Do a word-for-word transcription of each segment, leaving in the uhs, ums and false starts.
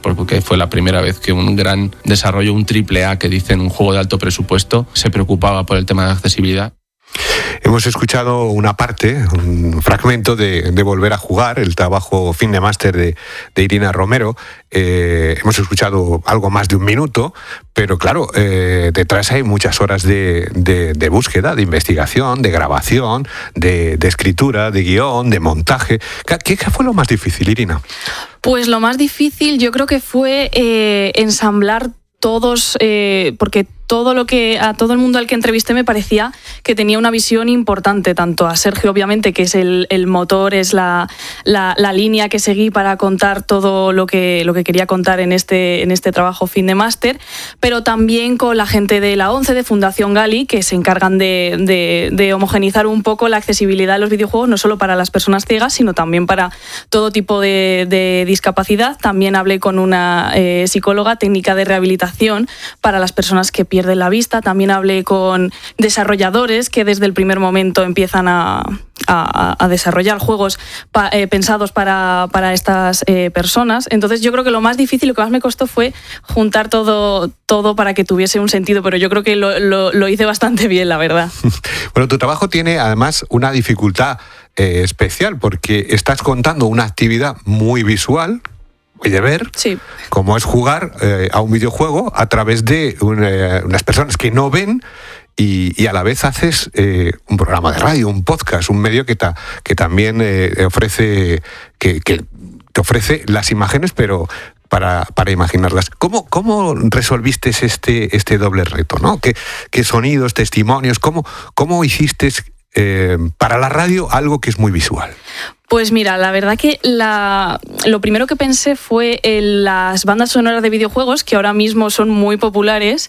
porque fue la primera vez que un gran desarrollo, un triple A que dicen un juego de alto presupuesto, se preocupaba por el tema de accesibilidad. Hemos escuchado una parte, un fragmento de, de Volver a jugar, el trabajo fin de máster de, de Irina Romero. Eh, hemos escuchado algo más de un minuto, pero claro, eh, detrás hay muchas horas de, de, de búsqueda, de investigación, de grabación, de, de escritura, de guión, de montaje. ¿Qué, qué fue lo más difícil, Irina? Pues lo más difícil yo creo que fue eh, ensamblar todos, eh, porque todo lo que a todo el mundo al que entrevisté me parecía que tenía una visión importante, tanto a Sergio, obviamente, que es el, el motor, es la, la, la línea que seguí para contar todo lo que, lo que quería contar en este, en este trabajo fin de máster, pero también con la gente de la ONCE, de Fundación Gali, que se encargan de, de, de homogeneizar un poco la accesibilidad de los videojuegos, no solo para las personas ciegas, sino también para todo tipo de, de discapacidad. También hablé con una eh, psicóloga técnica de rehabilitación para las personas que pierden de la vista. También hablé con desarrolladores que desde el primer momento empiezan a, a, a desarrollar juegos pa, eh, pensados para, para estas eh, personas. Entonces yo creo que lo más difícil, lo que más me costó fue juntar todo, todo para que tuviese un sentido, pero yo creo que lo, lo, lo hice bastante bien, la verdad. Bueno, tu trabajo tiene además una dificultad eh, especial, porque estás contando una actividad muy visual y de ver, sí, como es jugar eh, a un videojuego a través de un, eh, unas personas que no ven, y, y a la vez haces eh, un programa de radio, un podcast, un medio que, ta, que también eh, ofrece que, que te ofrece las imágenes, pero para, para imaginarlas. ¿Cómo, cómo resolviste este, este doble reto, ¿no? ¿Qué, qué sonidos, testimonios, cómo, cómo hiciste eh, para la radio algo que es muy visual? Pues mira, la verdad que la, lo primero que pensé fue en las bandas sonoras de videojuegos, que ahora mismo son muy populares,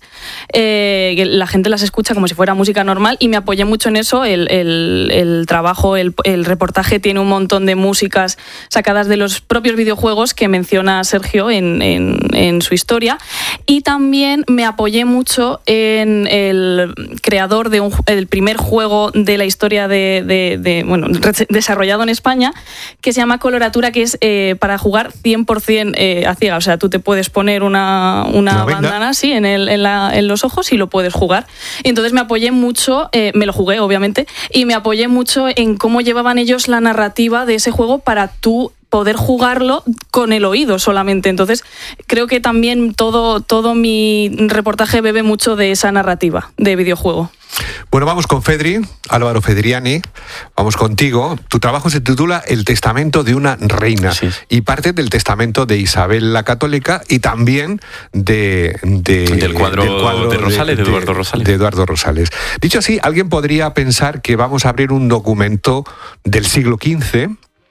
eh, que la gente las escucha como si fuera música normal, y me apoyé mucho en eso. El, el, el trabajo, el, el reportaje tiene un montón de músicas sacadas de los propios videojuegos que menciona Sergio en, en, en su historia, y también me apoyé mucho en el creador de un, el primer juego de la historia de, de, de bueno, desarrollado en España, que se llama Coloratura, que es eh, para jugar cien por ciento eh, a ciega. O sea, tú te puedes poner una, una, una bandana así en, el, en, la, en los ojos y lo puedes jugar. Y entonces me apoyé mucho, eh, me lo jugué obviamente, y me apoyé mucho en cómo llevaban ellos la narrativa de ese juego para tú poder jugarlo con el oído solamente. Entonces creo que también todo, todo mi reportaje bebe mucho de esa narrativa de videojuego. Bueno, vamos con Fedri, Álvaro Fedriani, vamos contigo. Tu trabajo se titula El testamento de una reina, sí, y parte del testamento de Isabel la Católica y también de, de, del, cuadro del cuadro de Rosales, de, de Eduardo Rosales. De Eduardo Rosales. Dicho así, alguien podría pensar que vamos a abrir un documento del siglo quince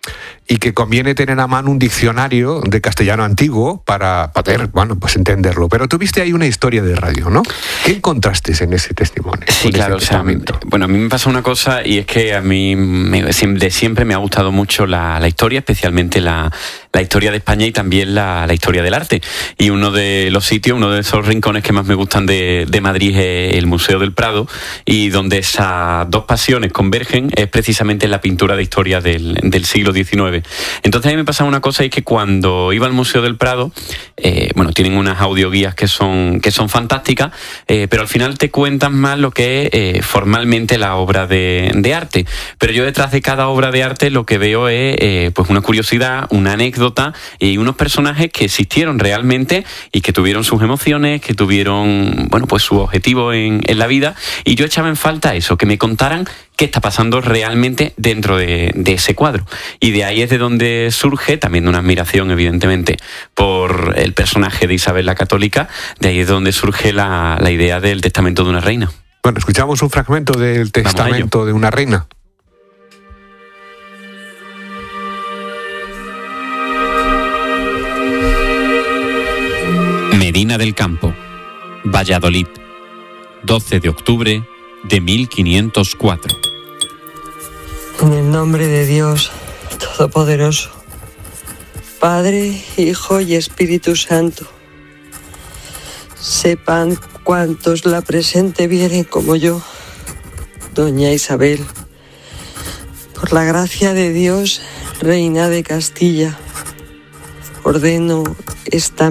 y que conviene tener a mano un diccionario de castellano antiguo para poder, bueno, pues entenderlo. Pero tuviste ahí una historia de radio, ¿no? ¿Qué encontraste en ese testimonio? Sí, claro. O sea, bueno, a mí me pasa una cosa, y es que a mí me, de siempre me ha gustado mucho la, la historia, especialmente la, la historia de España y también la, la historia del arte. Y uno de los sitios, uno de esos rincones que más me gustan de, de Madrid es el Museo del Prado, y donde esas dos pasiones convergen es precisamente en la pintura de historia del, del siglo diecinueve. Entonces a mí me pasaba una cosa, y es que cuando iba al Museo del Prado, eh, bueno, tienen unas audioguías que son, que son fantásticas, eh, pero al final te cuentan más lo que es eh, formalmente la obra de, de arte. Pero yo detrás de cada obra de arte lo que veo es eh, pues una curiosidad, una anécdota y unos personajes que existieron realmente y que tuvieron sus emociones, que tuvieron, bueno, pues su objetivo en, en la vida, y yo echaba en falta eso, que me contaran qué está pasando realmente dentro de, de ese cuadro. Y de ahí es de donde surge, también de una admiración evidentemente por el personaje de Isabel la Católica, de ahí es donde surge la, la idea del testamento de una reina. Bueno, escuchamos un fragmento del testamento de una reina. Medina del Campo, Valladolid, doce de octubre de mil quinientos cuatro. En el nombre de Dios Todopoderoso, Padre, Hijo y Espíritu Santo, sepan cuantos la presente vieren como yo, doña Isabel, por la gracia de Dios, reina de Castilla, ordeno esta